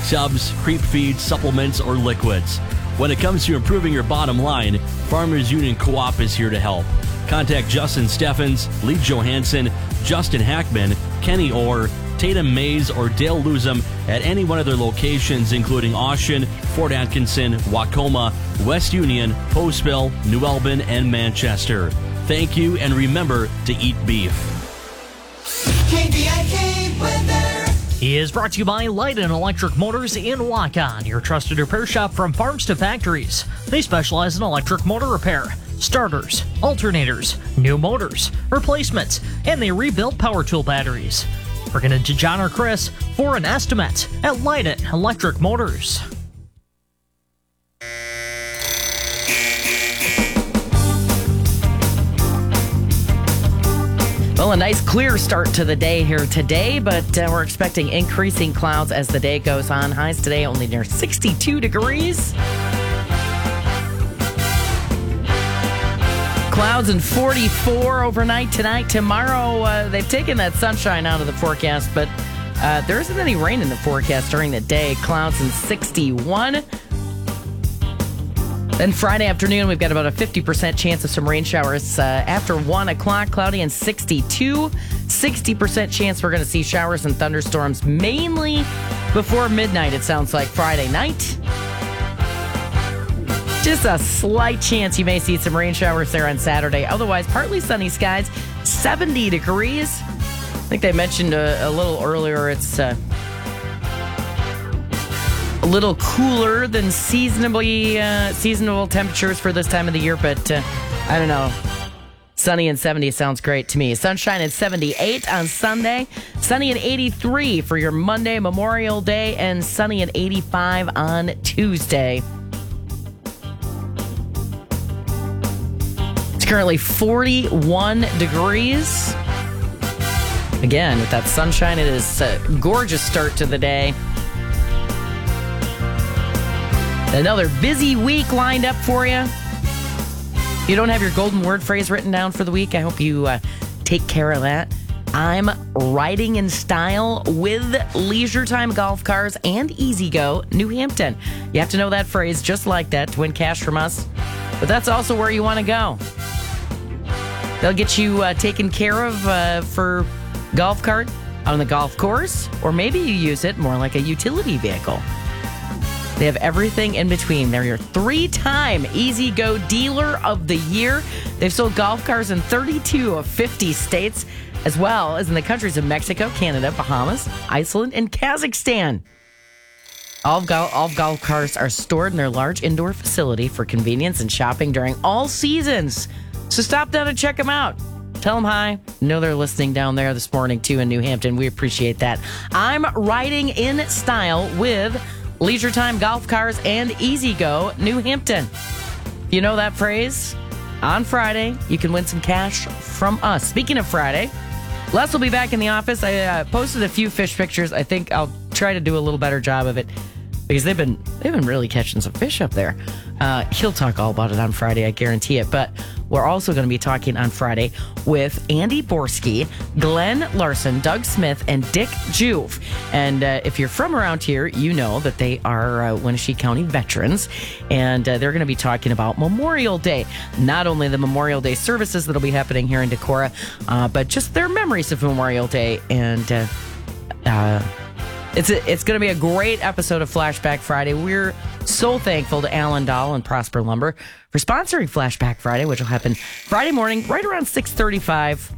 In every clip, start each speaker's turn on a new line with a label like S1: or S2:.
S1: subs, creep feeds, supplements, or liquids. When it comes to improving your bottom line, Farmers Union Co-op is here to help. Contact Justin Steffens, Lee Johansson, Justin Hackman, Kenny Orr, Tatum Mays, or Dale Luzum at any one of their locations, including Austin, Fort Atkinson, Wacoma, West Union, Postville, New Albin, and Manchester. Thank you, and remember to eat beef.
S2: KVIK weather.
S3: He is brought to you by Light and Electric Motors in Waukon, your trusted repair shop from farms to factories. They specialize in electric motor repair, starters, alternators, new motors, replacements, and they rebuild power tool batteries. Working into John or Chris for an estimate at Light and Electric Motors.
S4: Well, a nice clear start to the day here today, but we're expecting increasing clouds as the day goes on. Highs today only near 62 degrees. Clouds and 44 overnight tonight. Tomorrow, they've taken that sunshine out of the forecast, but there isn't any rain in the forecast during the day. Clouds and 61. Then Friday afternoon, we've got about a 50% chance of some rain showers after 1 o'clock, cloudy and 62. 60% chance we're going to see showers and thunderstorms mainly before midnight, it sounds like Friday night. Just a slight chance you may see some rain showers there on Saturday. Otherwise, partly sunny skies, 70 degrees. I think they mentioned a little earlier it's a little cooler than seasonable temperatures for this time of the year, but I don't know. Sunny and 70 sounds great to me. Sunshine at 78 on Sunday. Sunny at 83 for your Monday, Memorial Day, and sunny at 85 on Tuesday. It's currently 41 degrees. Again, with that sunshine, it is a gorgeous start to the day. Another busy week lined up for you. If you don't have your golden word phrase written down for the week, I hope you take care of that. I'm riding in style with Leisure Time Golf Cars and E-Z-Go New Hampton. You have to know that phrase just like that to win cash from us. But that's also where you want to go. They'll get you taken care of for golf cart on the golf course, or maybe you use it more like a utility vehicle. They have everything in between. They're your 3-time E-Z-Go Dealer of the Year. They've sold golf cars in 32 of 50 states, as well as in the countries of Mexico, Canada, Bahamas, Iceland, and Kazakhstan. All golf cars are stored in their large indoor facility for convenience and shopping during all seasons. So stop down and check them out. Tell them hi. Know they're listening down there this morning, too, in New Hampton. We appreciate that. I'm riding in style with Leisure Time Golf Cars and E-Z-Go New Hampton. You know that phrase? On Friday, you can win some cash from us. Speaking of Friday, Les will be back in the office. I posted a few fish pictures. I think I'll try to do a little better job of it because they've been really catching some fish up there. He'll talk all about it on Friday, I guarantee it. But we're also going to be talking on Friday with Andy Borski, Glenn Larson, Doug Smith, and Dick Juve. And if you're from around here, you know that they are Wenatchee County veterans. And they're going to be talking about Memorial Day. Not only the Memorial Day services that'll be happening here in Decorah, but just their memories of Memorial Day. And it's going to be a great episode of Flashback Friday. We're so thankful to Alan Dahl and Prosper Lumber for sponsoring Flashback Friday, which will happen Friday morning right around 6:35.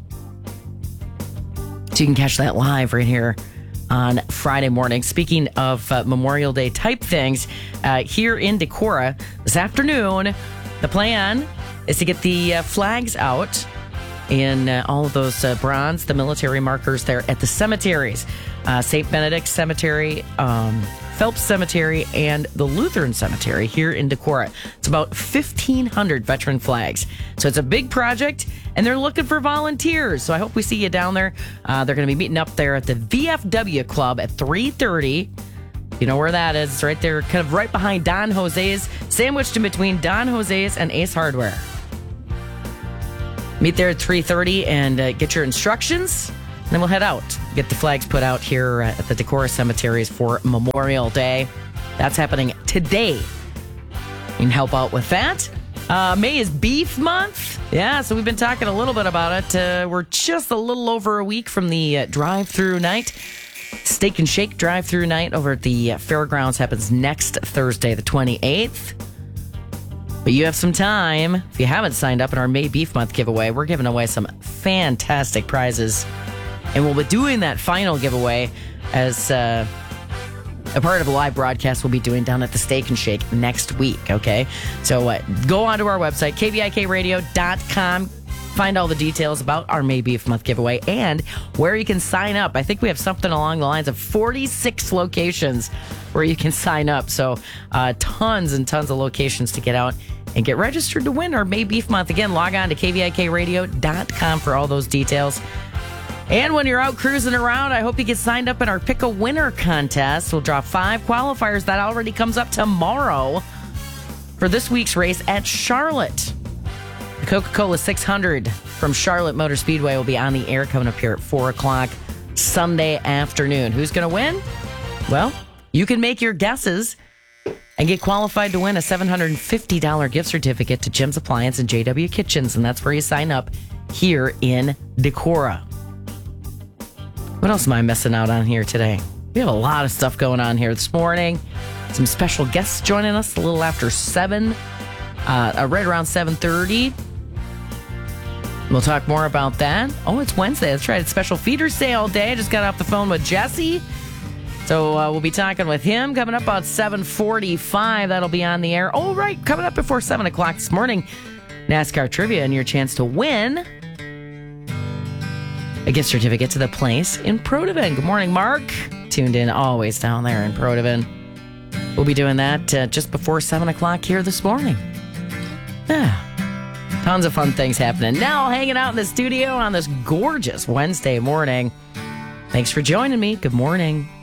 S4: So you can catch that live right here on Friday morning. Speaking of Memorial Day type things, here in Decorah this afternoon, the plan is to get the flags out in all of those bronze, the military markers there at the cemeteries. St. Benedict Cemetery, Phelps Cemetery, and the Lutheran Cemetery here in Decorah. It's about 1,500 veteran flags. So it's a big project, and they're looking for volunteers. So I hope we see you down there. They're going to be meeting up there at the VFW Club at 3:30. You know where that is. It's right there, kind of right behind Don Jose's, sandwiched in between Don Jose's and Ace Hardware. Meet there at 3:30 and get your instructions, and then we'll head out. get the flags put out here at the Decorah cemeteries for Memorial Day. That's happening today. You can help out with that. May is Beef Month. Yeah, so we've been talking a little bit about it. We're just a little over a week from the drive-through night. Steak and Shake drive-through night over at the fairgrounds happens next Thursday, the 28th. But you have some time. If you haven't signed up in our May Beef Month giveaway, we're giving away some fantastic prizes. And we'll be doing that final giveaway as a part of a live broadcast we'll be doing down at the Steak and Shake next week, okay? So go onto our website, kvikradio.com. Find all the details about our May Beef Month giveaway and where you can sign up. I think we have something along the lines of 46 locations where you can sign up. So tons and tons of locations to get out and get registered to win our May Beef Month. Again, log on to kvikradio.com for all those details. And when you're out cruising around, I hope you get signed up in our Pick a Winner contest. We'll draw 5 qualifiers. That already comes up tomorrow for this week's race at Charlotte. The Coca-Cola 600 from Charlotte Motor Speedway will be on the air coming up here at 4 o'clock Sunday afternoon. Who's going to win? Well, you can make your guesses and get qualified to win a $750 gift certificate to Jim's Appliance and JW Kitchens, and that's where you sign up here in Decorah. What else am I missing out on here today? We have a lot of stuff going on here this morning. Some special guests joining us a little after 7, right around 7:30. We'll talk more about that. Oh, it's Wednesday. That's right. It's Special Feeder Sale Day. I just got off the phone with Jesse. So we'll be talking with him coming up about 7:45. That'll be on the air. Oh, right. Coming up before 7 o'clock this morning, NASCAR Trivia and your chance to win a gift certificate to the place in Protivin. Good morning, Mark. Tuned in always down there in Protivin. We'll be doing that just before 7 o'clock here this morning. Yeah. Tons of fun things happening. Now hanging out in the studio on this gorgeous Wednesday morning. Thanks for joining me. Good morning.